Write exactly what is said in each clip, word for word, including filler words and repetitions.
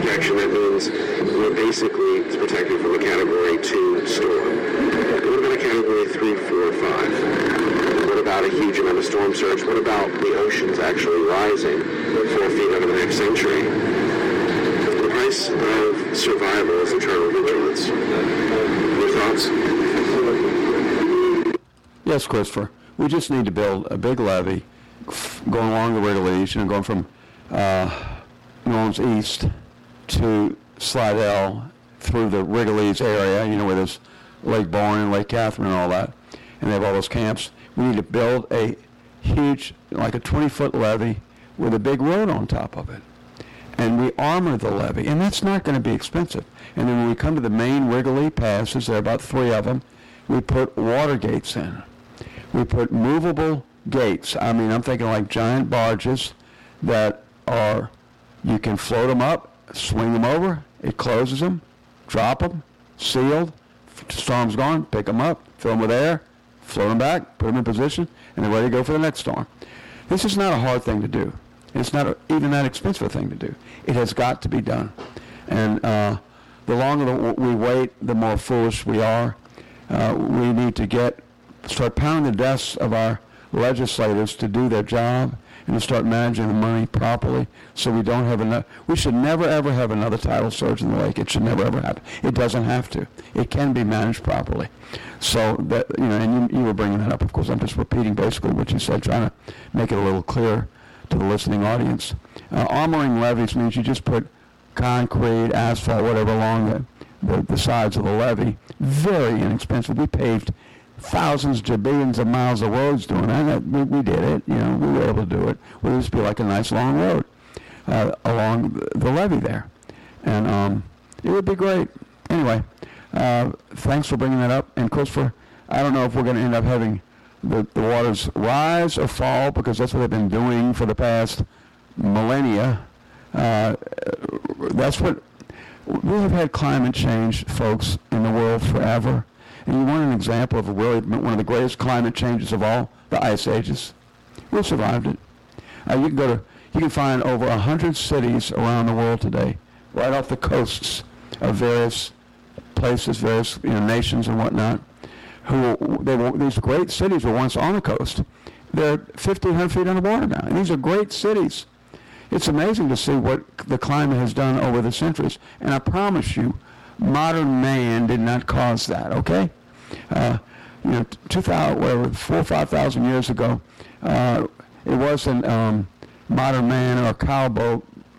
protection, that means we're basically protected from a Category two storm. What about a Category three, four, five? What about a huge amount of storm surge? What about the oceans actually rising four feet over the next century? The price of survival is eternal vigilance. Your thoughts? Yes, Christopher. We just need to build a big levee going along the Rigolets, you know, going from uh, New Orleans east to Slidell through the Rigolets area, you know, where there's Lake Bourne and Lake Catherine and all that, and they have all those camps. We need to build a huge, like a twenty-foot levee with a big road on top of it. And we armor the levee, and that's not going to be expensive. And then when we come to the main Rigolets passes, there are about three of them, we put water gates in. We put movable gates. I mean, I'm thinking like giant barges that are, you can float them up, swing them over, it closes them, drop them, sealed, storm's gone, pick them up, fill them with air, float them back, put them in position, and they're ready to go for the next storm. This is not a hard thing to do. It's not a, even that expensive a thing to do. It has got to be done. And uh, the longer we wait, the more foolish we are. Uh, we need to get start pounding the desks of our legislators to do their job and to start managing the money properly so we don't have enough. We should never, ever have another tidal surge in the lake. It should never, ever happen. It doesn't have to. It can be managed properly. So, that, you know, and you, you were bringing that up. Of course, I'm just repeating basically what you said, trying to make it a little clearer to the listening audience. Uh, armoring levees means you just put concrete, asphalt, whatever, along the, the, the sides of the levee. Very inexpensive. We paved thousands to billions of miles of roads doing that. We, we did it. You know, we were able to do it. It would just be like a nice long road uh, along the levee there. And um, it would be great. Anyway, uh, thanks for bringing that up. And Christopher, I don't know if we're going to end up having the, the waters rise or fall, because that's what they've been doing for the past millennia. Uh, that's what we have had climate change, folks, in the world forever. And you want an example of a really one of the greatest climate changes of all, the ice ages. We survived it. Uh, you can go to, you can find over a hundred cities around the world today, right off the coasts of various places, various you know, nations and whatnot. Who they were, these great cities were once on the coast. They're fifteen hundred feet underwater now, and these are great cities. It's amazing to see what the climate has done over the centuries, and I promise you, modern man did not cause that. Okay, uh, you know, two thousand, whatever, four or five thousand years ago, uh, it wasn't um, modern man or cowboy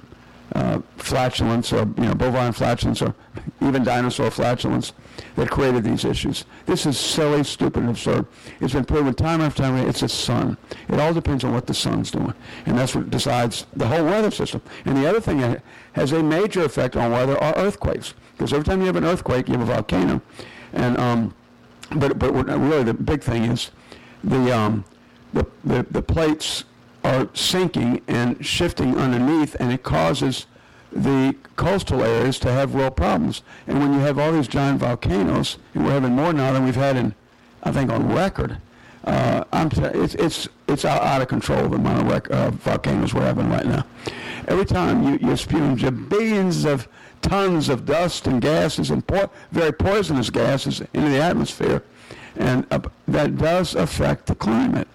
uh, flatulence or you know bovine flatulence or even dinosaur flatulence that created these issues. This is silly, stupid, and absurd. It's been proven time after time. It's the sun. It all depends on what the sun's doing, and that's what decides the whole weather system. And the other thing that has a major effect on weather are earthquakes. Because every time you have an earthquake, you have a volcano. And um, but but really the big thing is the um, the, the the plates are sinking and shifting underneath, and it causes the coastal areas to have real problems. And when you have all these giant volcanoes, and we're having more now than we've had in, I think, on record. Uh, I'm t- it's it's it's out, out of control, the amount of rec- uh, volcanoes we're having right now. Every time you you're spewing billions of tons of dust and gases and po- very poisonous gases into the atmosphere, and uh, that does affect the climate.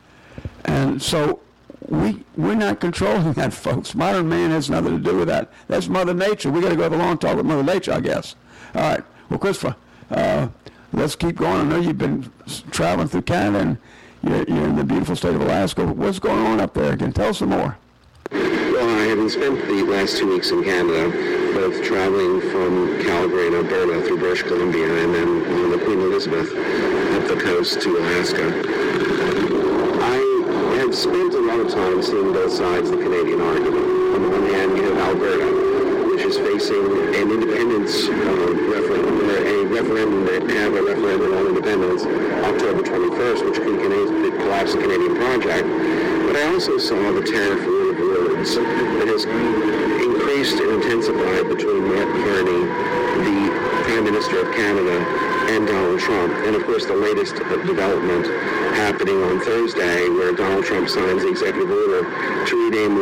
And so we we're not controlling that, folks. Modern man has nothing to do with that. That's Mother Nature. We got to go have a long talk with Mother Nature, I guess. All right. Well, Christopher, uh, let's keep going. I know you've been traveling through Canada and you're, you're in the beautiful state of Alaska. What's going on up there again? Tell us some more. Well, I having spent the last two weeks in Canada, both traveling from Calgary and Alberta through British Columbia and then on the Queen Elizabeth up the coast to Alaska. I have spent a lot of time seeing both sides of the Canadian argument. On the one hand, you have Alberta, which is facing an independence uh, referendum, or a referendum that have a referendum on independence October twenty-first, which could collapse the Canadian project. But I also saw the tariff war of words that has increased and intensified between Mark Carney, the Prime Minister of Canada, and Donald Trump. And of course the latest development happening on Thursday, where Donald Trump signs the executive order to rename